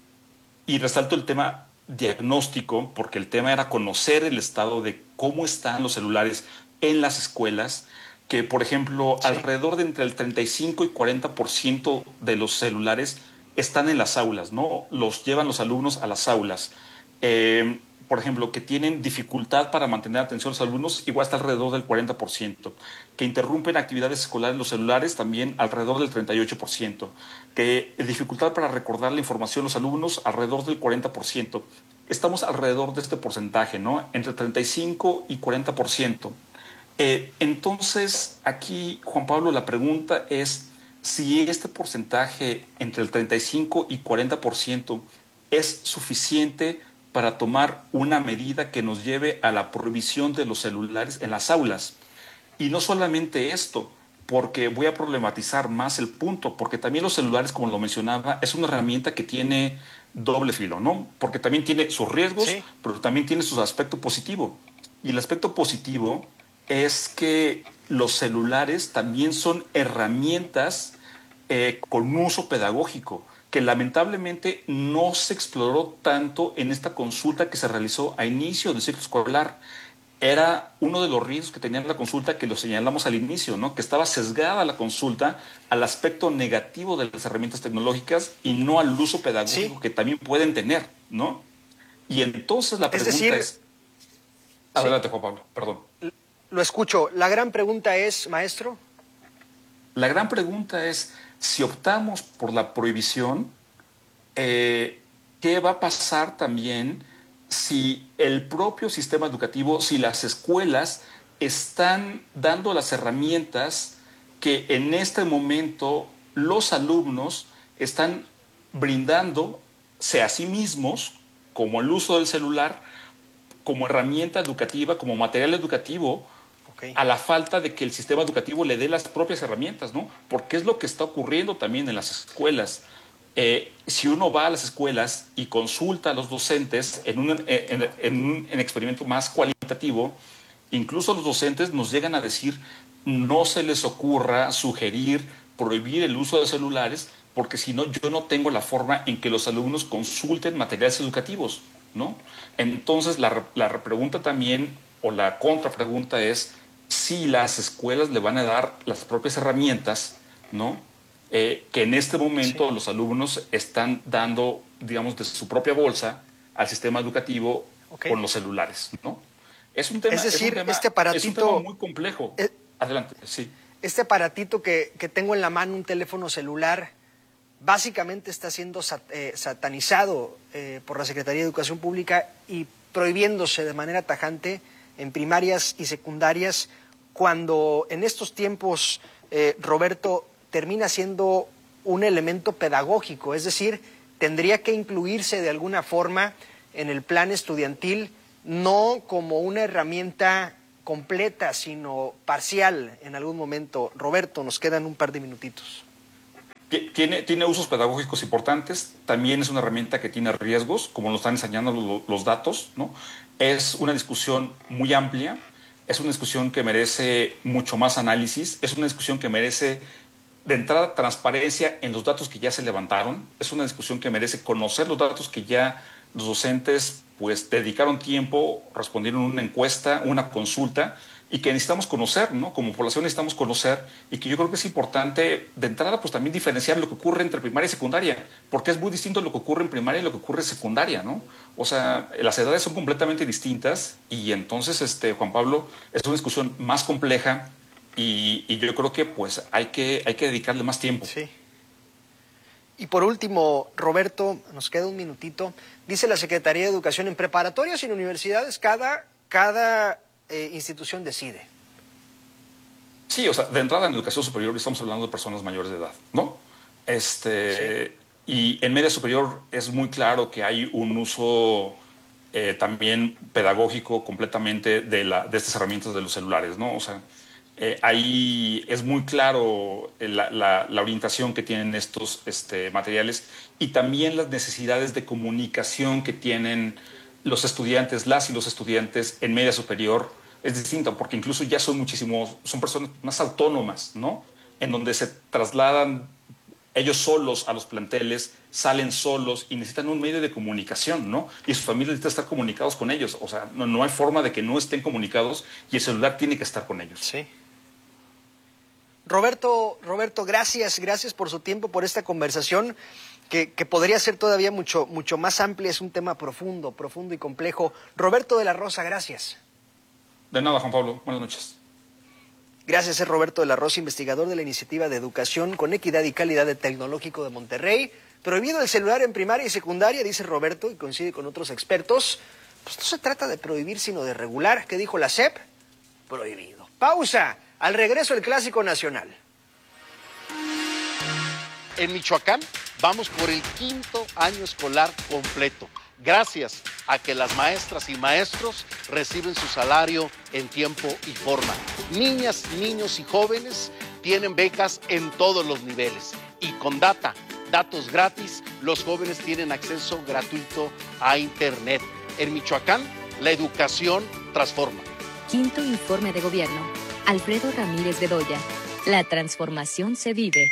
y resalto el tema diagnóstico, porque el tema era conocer el estado de cómo están los celulares en las escuelas, que por ejemplo sí. alrededor de entre el treinta y cinco y cuarenta por ciento de los celulares están en las aulas, ¿no? Los llevan los alumnos a las aulas. Eh, por ejemplo, que tienen dificultad para mantener atención a los alumnos, igual está alrededor del cuarenta por ciento. Que interrumpen actividades escolares en los celulares, también alrededor del treinta y ocho por ciento. Que dificultad para recordar la información a los alumnos, alrededor del cuarenta por ciento. Estamos alrededor de este porcentaje, ¿no? Entre treinta y cinco y cuarenta por ciento. Eh, entonces, aquí, Juan Pablo, la pregunta es si este porcentaje entre el treinta y cinco y cuarenta por ciento es suficiente para tomar una medida que nos lleve a la prohibición de los celulares en las aulas. Y no solamente esto, porque voy a problematizar más el punto, porque también los celulares, como lo mencionaba, es una herramienta que tiene doble filo, ¿no? Porque también tiene sus riesgos, sí. pero también tiene su aspecto positivo. Y el aspecto positivo es que los celulares también son herramientas eh, con uso pedagógico, que lamentablemente no se exploró tanto en esta consulta que se realizó a inicio del ciclo escolar. Era uno de los riesgos que tenía la consulta, que lo señalamos al inicio, ¿no? Que estaba sesgada la consulta al aspecto negativo de las herramientas tecnológicas y no al uso pedagógico sí. que también pueden tener, ¿no? Y entonces la pregunta es... Decir, es... Adelante, sí. Juan Pablo, perdón. Lo escucho. La gran pregunta es, maestro. La gran pregunta es, si optamos por la prohibición, eh, ¿qué va a pasar también si el propio sistema educativo, si las escuelas están dando las herramientas que en este momento los alumnos están brindándose a sí mismos, como el uso del celular, como herramienta educativa, como material educativo, okay. a la falta de que el sistema educativo le dé las propias herramientas, ¿no? Porque es lo que está ocurriendo también en las escuelas. Eh, si uno va a las escuelas y consulta a los docentes en un, en, en un en experimento más cualitativo, incluso los docentes nos llegan a decir, no se les ocurra sugerir, prohibir el uso de celulares, porque si no, yo no tengo la forma en que los alumnos consulten materiales educativos, ¿no? Entonces, la, la pregunta también, o la contrapregunta es, si las escuelas le van a dar las propias herramientas, ¿no? Eh, que en este momento sí. los alumnos están dando, digamos, de su propia bolsa al sistema educativo okay. con los celulares, ¿no? Es un tema, es decir, es un tema, este aparatito... es un tema muy complejo. Eh, Adelante, sí. Este aparatito que, que tengo en la mano, un teléfono celular, básicamente está siendo sat, eh, satanizado eh, por la Secretaría de Educación Pública y prohibiéndose de manera tajante en primarias y secundarias, cuando en estos tiempos, eh, Roberto, termina siendo un elemento pedagógico, es decir, tendría que incluirse de alguna forma en el plan estudiantil, no como una herramienta completa, sino parcial en algún momento. Roberto, nos quedan un par de minutitos. Tiene, tiene usos pedagógicos importantes, también es una herramienta que tiene riesgos, como nos están enseñando lo, los datos, ¿no? Es una discusión muy amplia, es una discusión que merece mucho más análisis, es una discusión que merece, de entrada, transparencia en los datos que ya se levantaron, es una discusión que merece conocer los datos que ya los docentes pues dedicaron tiempo, respondieron una encuesta, una consulta, y que necesitamos conocer, ¿no? Como población necesitamos conocer, y que yo creo que es importante, de entrada, pues también diferenciar lo que ocurre entre primaria y secundaria, porque es muy distinto lo que ocurre en primaria y lo que ocurre en secundaria, ¿no? O sea, las edades son completamente distintas, y entonces, este, Juan Pablo, es una discusión más compleja, y, y yo creo que pues hay que, hay que dedicarle más tiempo. Sí. Y por último, Roberto, nos queda un minutito. Dice la Secretaría de Educación, en preparatorias y en universidades cada, cada eh, institución decide. Sí, o sea, de entrada en educación superior estamos hablando de personas mayores de edad, ¿no? Este, sí. Y en media superior es muy claro que hay un uso eh, también pedagógico completamente de, la, de estas herramientas de los celulares, ¿no? O sea, Eh, ahí es muy claro la, la, la orientación que tienen estos este, materiales y también las necesidades de comunicación que tienen los estudiantes, las y los estudiantes en media superior es distinto, porque incluso ya son muchísimos, son personas más autónomas, ¿no? En donde se trasladan ellos solos a los planteles, salen solos y necesitan un medio de comunicación, ¿no? Y sus familias necesitan estar comunicados con ellos. O sea, no, no hay forma de que no estén comunicados y el celular tiene que estar con ellos. Sí. Roberto, Roberto, gracias, gracias por su tiempo, por esta conversación que, que podría ser todavía mucho, mucho más amplia. Es un tema profundo, profundo y complejo. Roberto de la Rosa, gracias. De nada, Juan Pablo. Buenas noches. Gracias, es Roberto de la Rosa, investigador de la Iniciativa de Educación con Equidad y Calidad de Tecnológico de Monterrey. Prohibido el celular en primaria y secundaria, dice Roberto, y coincide con otros expertos. Pues no se trata de prohibir, sino de regular. ¿Qué dijo la S E P? Prohibido. Pausa. Al regreso, el Clásico Nacional. En Michoacán vamos por el quinto año escolar completo, gracias a que las maestras y maestros reciben su salario en tiempo y forma. Niñas, niños y jóvenes tienen becas en todos los niveles. Y con data, datos gratis, los jóvenes tienen acceso gratuito a Internet. En Michoacán, la educación transforma. Quinto informe de gobierno. Alfredo Ramírez Bedoya. La transformación se vive.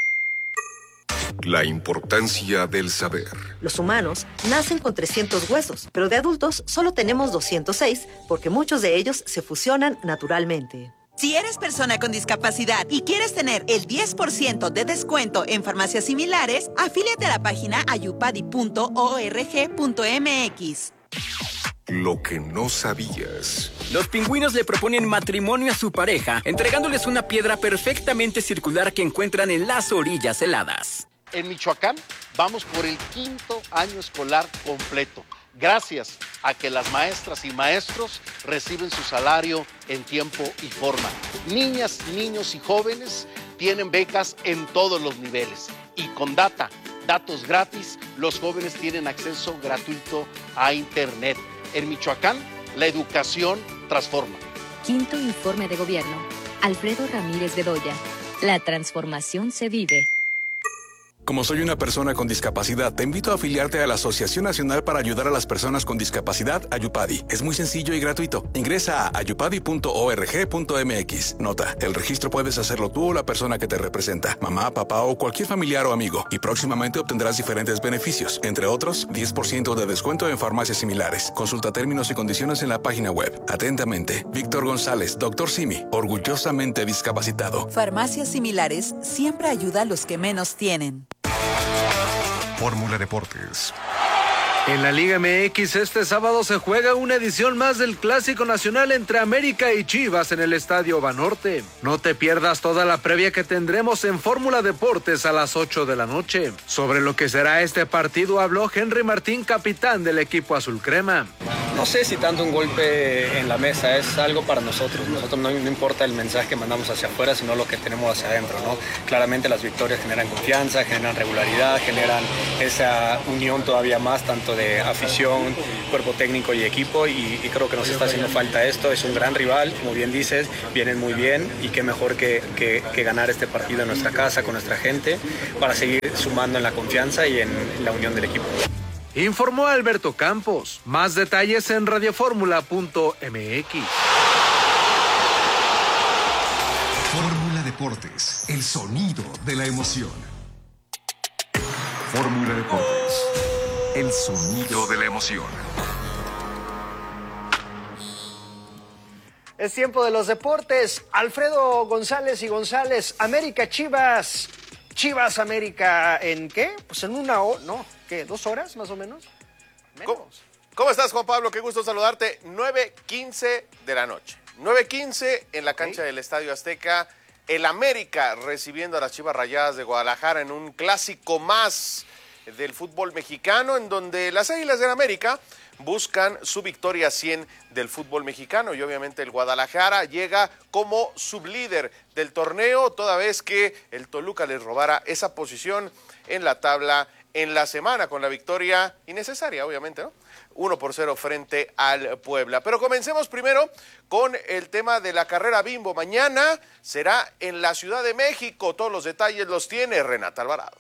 La importancia del saber. Los humanos nacen con trescientos huesos, pero de adultos solo tenemos doscientos seis porque muchos de ellos se fusionan naturalmente. Si eres persona con discapacidad y quieres tener el diez por ciento de descuento en farmacias similares, afíliate a la página ayupadi punto org punto mx. Lo que no sabías. Los pingüinos le proponen matrimonio a su pareja, entregándoles una piedra perfectamente circular que encuentran en las orillas heladas. En Michoacán vamos por el quinto año escolar completo, gracias a que las maestras y maestros reciben su salario en tiempo y forma. Niñas, niños y jóvenes tienen becas en todos los niveles. Y con data, datos gratis, los jóvenes tienen acceso gratuito a Internet. En Michoacán, la educación transforma. Quinto informe de gobierno. Alfredo Ramírez Bedoya. La transformación se vive. Como soy una persona con discapacidad, te invito a afiliarte a la Asociación Nacional para Ayudar a las Personas con Discapacidad, Ayupadi. Es muy sencillo y gratuito. Ingresa a ayupadi punto org punto mx. Nota, el registro puedes hacerlo tú o la persona que te representa, mamá, papá o cualquier familiar o amigo. Y próximamente obtendrás diferentes beneficios, entre otros, diez por ciento de descuento en farmacias similares. Consulta términos y condiciones en la página web. Atentamente, Víctor González, doctor Simi, orgullosamente discapacitado. Farmacias Similares siempre ayuda a los que menos tienen. Fórmula Deportes. En la Liga M X este sábado se juega una edición más del Clásico Nacional entre América y Chivas en el Estadio Banorte. No te pierdas toda la previa que tendremos en Fórmula Deportes a las ocho de la noche. Sobre lo que será este partido habló Henry Martín, capitán del equipo azul crema. No sé si tanto un golpe en la mesa, es algo para nosotros. Nosotros no, no importa el mensaje que mandamos hacia afuera, sino lo que tenemos hacia adentro, ¿no? Claramente las victorias generan confianza, generan regularidad, generan esa unión todavía más, tanto de afición, cuerpo técnico y equipo, y, y creo que nos está haciendo falta esto. Es un gran rival, como bien dices, vienen muy bien, y qué mejor que, que, que ganar este partido en nuestra casa, con nuestra gente, para seguir sumando en la confianza y en la unión del equipo. Informó Alberto Campos. Más detalles en radioformula punto m x. Fórmula Deportes, el sonido de la emoción. Fórmula Deportes, el sonido de la emoción. Es tiempo de los deportes. Alfredo González y González, América Chivas. Chivas América, ¿en qué? Pues en una hora, no, ¿qué? ¿Dos horas más o menos? Menos. ¿Cómo, ¿Cómo estás, Juan Pablo? Qué gusto saludarte. nueve quince de la noche. nueve quince en la cancha del Estadio Azteca. El América recibiendo a las Chivas Rayadas de Guadalajara en un clásico más del fútbol mexicano, en donde las Águilas del América buscan su victoria cien del fútbol mexicano, y obviamente el Guadalajara llega como sublíder del torneo, toda vez que el Toluca les robara esa posición en la tabla en la semana, con la victoria innecesaria, obviamente, ¿no? uno por cero frente al Puebla. Pero comencemos primero con el tema de la carrera Bimbo. Mañana será en la Ciudad de México. Todos los detalles los tiene Renata Alvarado.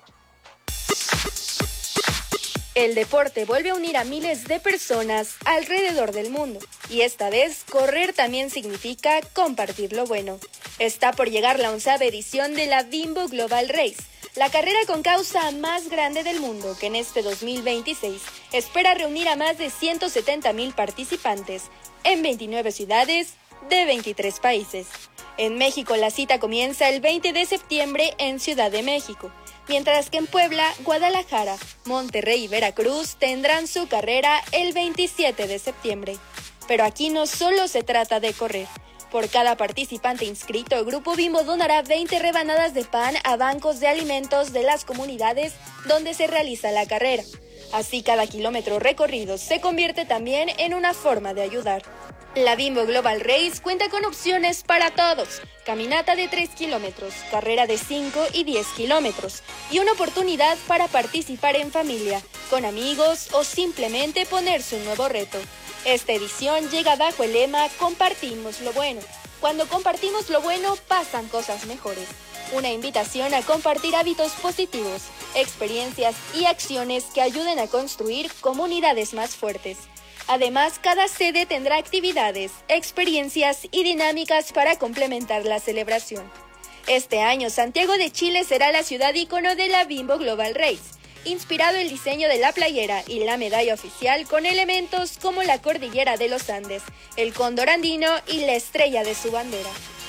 El deporte vuelve a unir a miles de personas alrededor del mundo, y esta vez correr también significa compartir lo bueno. Está por llegar la onceava edición de la Bimbo Global Race, la carrera con causa más grande del mundo, que en este dos mil veintiséis espera reunir a más de ciento setenta mil participantes en veintinueve ciudades de veintitrés países. En México la cita comienza el veinte de septiembre en Ciudad de México, mientras que en Puebla, Guadalajara, Monterrey y Veracruz tendrán su carrera el veintisiete de septiembre. Pero aquí no solo se trata de correr. Por cada participante inscrito, Grupo Bimbo donará veinte rebanadas de pan a bancos de alimentos de las comunidades donde se realiza la carrera. Así, cada kilómetro recorrido se convierte también en una forma de ayudar. La Bimbo Global Race cuenta con opciones para todos: caminata de tres kilómetros, carrera de cinco y diez kilómetros, y una oportunidad para participar en familia, con amigos o simplemente ponerse un nuevo reto. Esta edición llega bajo el lema Compartimos lo bueno. Cuando compartimos lo bueno, pasan cosas mejores. Una invitación a compartir hábitos positivos, experiencias y acciones que ayuden a construir comunidades más fuertes. Además, cada sede tendrá actividades, experiencias y dinámicas para complementar la celebración. Este año, Santiago de Chile será la ciudad ícono de la Bimbo Global Race, inspirado el diseño de la playera y la medalla oficial con elementos como la cordillera de los Andes, el cóndor andino y la estrella de su bandera.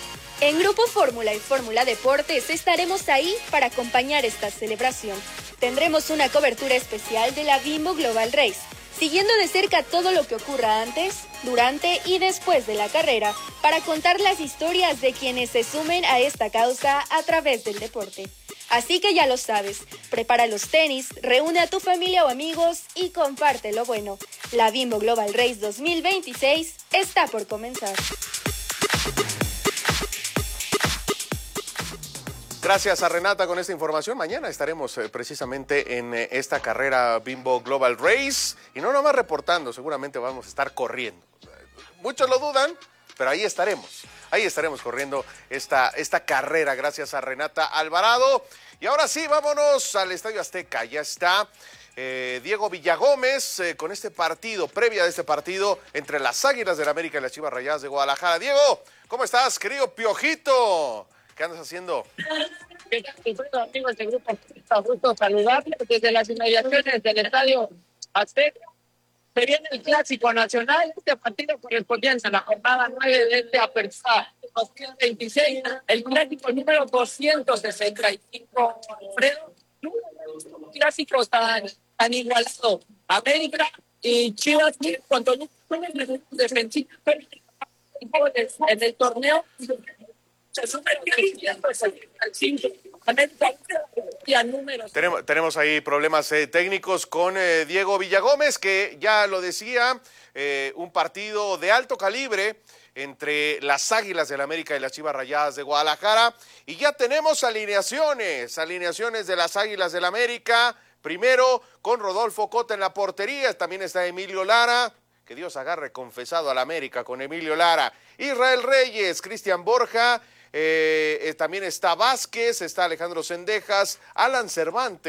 En Grupo Fórmula y Fórmula Deportes estaremos ahí para acompañar esta celebración. Tendremos una cobertura especial de la Bimbo Global Race, siguiendo de cerca todo lo que ocurra antes, durante y después de la carrera, para contar las historias de quienes se sumen a esta causa a través del deporte. Así que ya lo sabes, prepara los tenis, reúne a tu familia o amigos y comparte lo bueno. La Bimbo Global Race dos mil veintiséis está por comenzar. Gracias a Renata con esta información. Mañana estaremos eh, precisamente en eh, esta carrera Bimbo Global Race, y no nomás reportando, seguramente vamos a estar corriendo. Muchos lo dudan, pero ahí estaremos. Ahí estaremos corriendo esta, esta carrera, gracias a Renata Alvarado. Y ahora sí, vámonos al Estadio Azteca. Ya está eh, Diego Villagómez eh, con este partido, previa de este partido entre las Águilas del América y las Chivas Rayadas de Guadalajara. Diego, ¿cómo estás, querido Piojito? ¿Qué andas haciendo? ¿Qué tal, amigos de Grupo? Está gusto saludarles desde las inmediaciones del Estadio Azteca. Se viene el Clásico Nacional, este partido correspondiente a la jornada nueve de este Apertura dos mil veintiséis, el clásico número doscientos sesenta y cinco, Alfredo. Un clásico tan, tan igualado. América y Chivas, que cuando no juegan defensiva, en el torneo se sube al cinco. Tenemos, tenemos ahí problemas eh, técnicos con eh, Diego Villagómez, que ya lo decía, eh, un partido de alto calibre entre las Águilas del América y las Chivas Rayadas de Guadalajara. Y ya tenemos alineaciones, alineaciones de las Águilas del América. Primero con Rodolfo Cota en la portería, también está Emilio Lara. Que Dios agarre confesado al América con Emilio Lara. Israel Reyes, Cristian Borja. Eh, eh, también está Vázquez, está Alejandro Cendejas, Alan Cervantes.